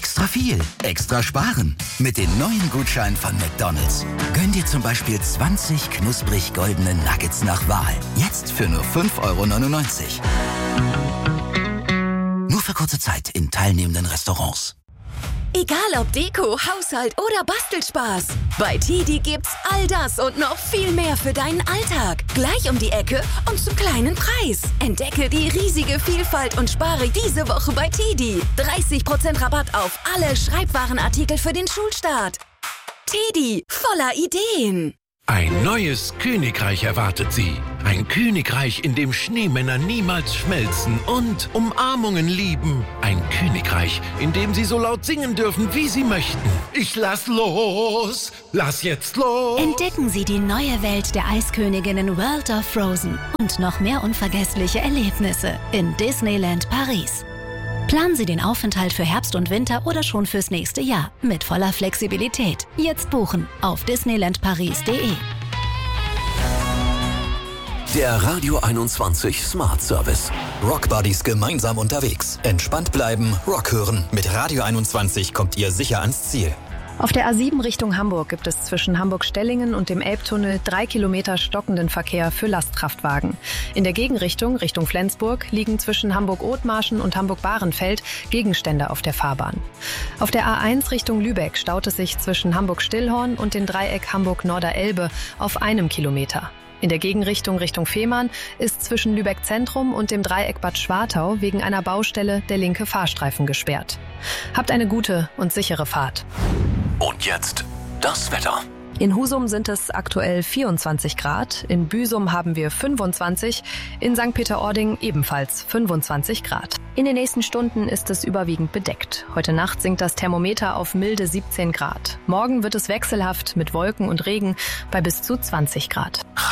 Extra viel, extra sparen. Mit den neuen Gutscheinen von McDonald's. Gönn dir zum Beispiel 20 knusprig goldene Nuggets nach Wahl. Jetzt für nur 5,99 €. Nur für kurze Zeit in teilnehmenden Restaurants. Egal ob Deko, Haushalt oder Bastelspaß. Bei TiDi gibt's all das und noch viel mehr für deinen Alltag. Gleich um die Ecke und zum kleinen Preis. Entdecke die riesige Vielfalt und spare diese Woche bei TiDi. 30% Rabatt auf alle Schreibwarenartikel für den Schulstart. TiDi, voller Ideen. Ein neues Königreich erwartet Sie. Ein Königreich, in dem Schneemänner niemals schmelzen und Umarmungen lieben. Ein Königreich, in dem Sie so laut singen dürfen, wie Sie möchten. Ich lass los, lass jetzt los. Entdecken Sie die neue Welt der Eisköniginnen World of Frozen und noch mehr unvergessliche Erlebnisse in Disneyland Paris. Planen Sie den Aufenthalt für Herbst und Winter oder schon fürs nächste Jahr mit voller Flexibilität. Jetzt buchen auf disneylandparis.de. Der Radio 21 Smart Service. Rockbuddies gemeinsam unterwegs. Entspannt bleiben, Rock hören. Mit Radio 21 kommt ihr sicher ans Ziel. Auf der A7 Richtung Hamburg gibt es zwischen Hamburg-Stellingen und dem Elbtunnel 3 Kilometer stockenden Verkehr für Lastkraftwagen. In der Gegenrichtung, Richtung Flensburg, liegen zwischen Hamburg-Othmarschen und Hamburg-Bahrenfeld Gegenstände auf der Fahrbahn. Auf der A1 Richtung Lübeck staut es sich zwischen Hamburg-Stillhorn und dem Dreieck Hamburg-Norder-Elbe auf 1 Kilometer. In der Gegenrichtung Richtung Fehmarn ist zwischen Lübeck Zentrum und dem Dreieck Bad Schwartau wegen einer Baustelle der linke Fahrstreifen gesperrt. Habt eine gute und sichere Fahrt. Und jetzt das Wetter. In Husum sind es aktuell 24 Grad, in Büsum haben wir 25, in St. Peter-Ording ebenfalls 25 Grad. In den nächsten Stunden ist es überwiegend bedeckt. Heute Nacht sinkt das Thermometer auf milde 17 Grad. Morgen wird es wechselhaft mit Wolken und Regen bei bis zu 20 Grad.